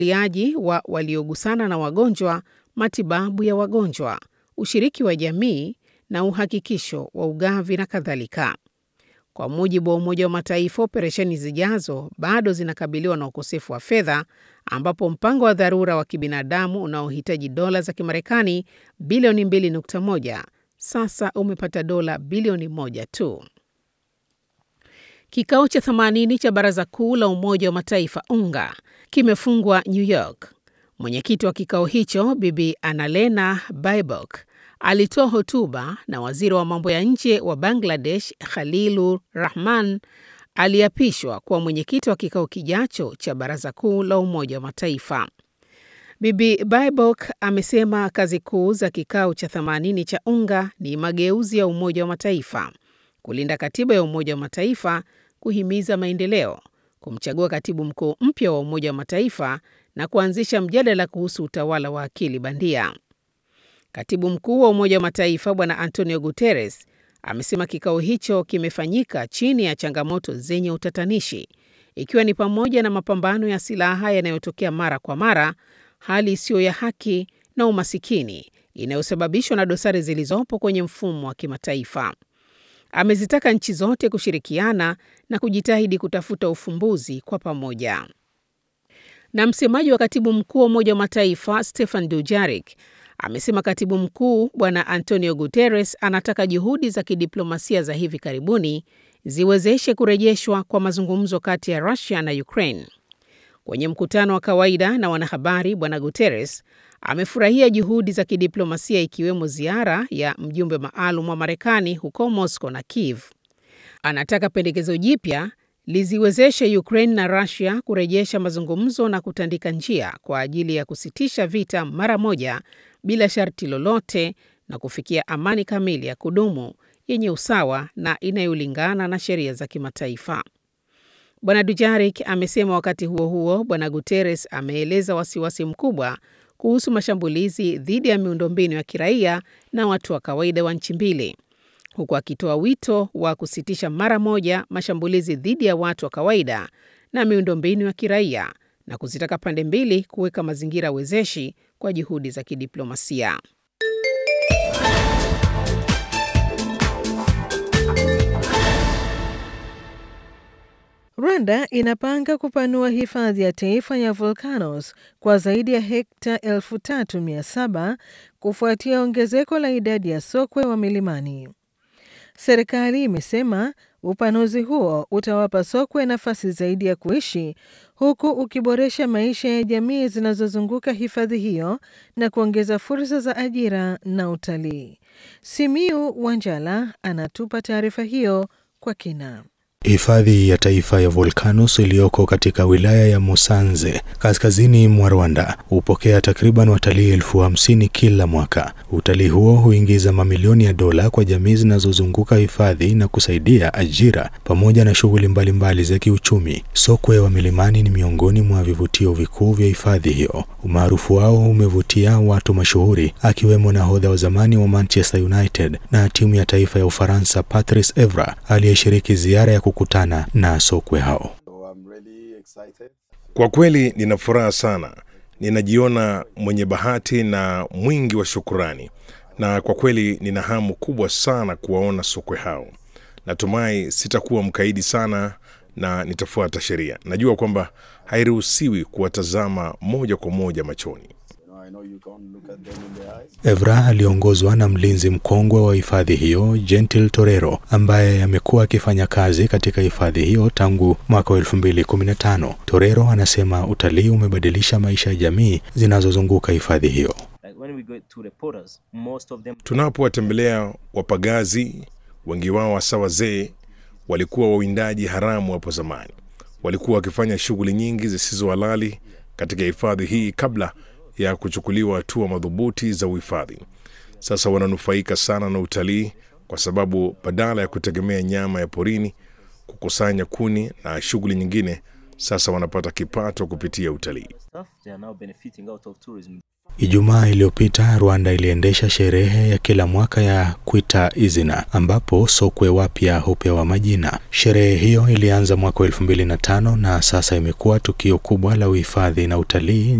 ufuatiliaji wa waliogusana na wagonjwa, matibabu ya wagonjwa, ushiriki wa jamii na uhakikisho wa ugavi na kadhalika. Kwa mujibu wa Umoja wa Mataifa, operesheni zijazo bado zinakabiliwa na ukosefu wa fedha, ambapo mpango wa dharura wa kibinadamu unaohitaji dola za Kimarekani bilioni 2.1 sasa umepata dola bilioni 1 tu. Kikao cha 80 cha Baraza Kuu la Umoja wa Mataifa UNGA kimefungwa New York. Mwenyekiti wa kikao hicho, Bibi Annalena Baerbock, alitoa hotuba na waziri wa mambo ya nje wa Bangladesh, Khalilur Rahman, aliapishwa kuwa mwenyekiti wa kikao kijacho cha Baraza Kuu la Umoja wa Mataifa. Bibi Baerbock amesema kazi kuu za kikao cha 80 cha UNGA ni mageuzi ya Umoja wa Mataifa, kulinda katiba ya Umoja wa Mataifa, kuhimiza maendeleo, kumchagua katibu mkuu mpya wa Umoja wa Mataifa na kuanzisha mjadala kuhusu utawala wa akili bandia. Katibu mkuu wa Umoja wa Mataifa Bwana Antonio Guterres amesema kikao hicho kimefanyika chini ya changamoto zenye utatanishi, ikiwa ni pamoja na mapambano ya silaha yanayotokea mara kwa mara, hali isiyo ya haki na umasikini inayosababishwa na dosari zilizopo kwenye mfumo wa kimataifa. Amezitaka nchi zote kushirikiana na kujitahidi kutafuta ufumbuzi kwa pamoja. Na msemaji wa katibu mkuu wa Umoja wa Mataifa Stefan Dujarric amesema katibu mkuu Bwana Antonio Guterres anataka juhudi za kidiplomasia za hivi karibuni ziwezeshe kurejeshwa kwa mazungumzo kati ya Russia na Ukraine. Kwenye mkutano wa kawaida na wanahabari, Bwana Guterres amefurahia juhudi za kidiplomasia ikiwemo ziara ya mjumbe maalum wa Marekani huko Moscow na Kiev. Anataka pendekezo jipya liziwezeshe Ukraine na Russia kurejesha mazungumzo na kutandika njia kwa ajili ya kusitisha vita mara moja bila sharti lolote na kufikia amani kamili ya kudumu yenye usawa na inayolingana na sheria za kimataifa. Bwana Dujarric amesema wakati huo huo, Bwana Guterres ameeleza wasiwasi mkubwa kuhusu mashambulizi dhidi ya miundombinu ya kiraia na watu wa kawaida wa nchi mbili, huku akitoa wito wa kusitisha mara moja mashambulizi dhidi ya watu wa kawaida na miundombinu ya kiraia na kuzitaka pande mbili kuweka mazingira wezeshi kwa juhudi za kidiplomasia. Rwanda inapanga kupanua hifadhi ya taifa ya volcanoes kwa zaidi ya hekta 3,700 kufuatia ongezeko la idadi ya sokwe wa milimani. Serikali imesema upanuzi huo utawapa sokwe nafasi zaidi ya kuishi, huku ukiboresha maisha ya jamii zinazozunguka hifadhi hiyo na kuongeza fursa za ajira na utalii. Simiu Wanjala anatupa taarifa hiyo kwa kina. Hifadhi ya taifa ya volcanoes iliyoko katika wilaya ya Musanze, kaskazini mwa Rwanda, hupokea takriban watalii 50,000 kila mwaka. Utalii huo huingiza mamilioni ya dola kwa jamii zinazozunguka hifadhi na kusaidia ajira pamoja na shughuli mbalimbali za kiuchumi. Sokwe wa milimani ni miongoni mwa vivutio vikuu vya hifadhi hiyo. Umaarufu wao umevutia watu mashuhuri, akiwemo nahodha wa zamani wa Manchester United na timu ya taifa ya Ufaransa Patrice Evra, aliyeshiriki ziara ya kukutana na sokwe hao. Kwa kweli nina furaha sana. Ninajiona mwenye bahati na mwingi wa shukrani. Na kwa kweli nina hamu kubwa sana kuwaona sokwe hao. Natumai sitakuwa mkaidi sana na nitafuata sheria. Najua kwamba hairuhusiwi kuwatazama moja kwa moja machoni. Evra aliongozwa na mlinzi mkongwe wa hifadhi hiyo, Gentil Torero, ambaye amekuwa akifanya kazi katika hifadhi hiyo tangu mwaka 2015. Torero anasema utalii umebadilisha maisha ya jamii zinazozunguka hifadhi hiyo. Tunapowatembelea wapagazi, wengi wao hasa wazee, walikuwa wawindaji haramu hapo zamani. Walikuwa wakifanya shughuli nyingi zisizo halali katika hifadhi hii kabla ya kuchukuliwa hatua madhubuti za uhifadhi. Sasa wananufaika sana na utalii kwa sababu badala ya kutegemea nyama ya porini, kukusanya kuni na shughuli nyingine, sasa wanapata kipato kupitia utalii. Ijumaa iliyopita Rwanda iliendesha sherehe ya kila mwaka ya Kwita Izina ambapo sokwe wapya hupewa majina. Sherehe hiyo ilianza mwaka 2005 na sasa imekuwa tukio kubwa la uhifadhi na utalii